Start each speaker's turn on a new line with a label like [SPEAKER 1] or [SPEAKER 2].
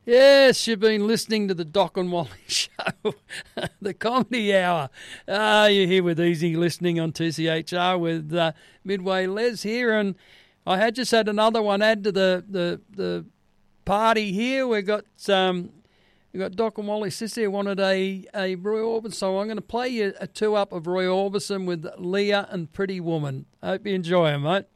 [SPEAKER 1] Yes, you've been listening to the Doc and Wally Show, the Comedy Hour. You're here with Easy Listening on 2CHR with Midway Les here, and I had just had another one add to the party here. We've got Doc and Wally's sister who wanted a Roy Orbison, so I'm going to play you a two-up of Roy Orbison with Leah and Pretty Woman. Hope you enjoy them, mate.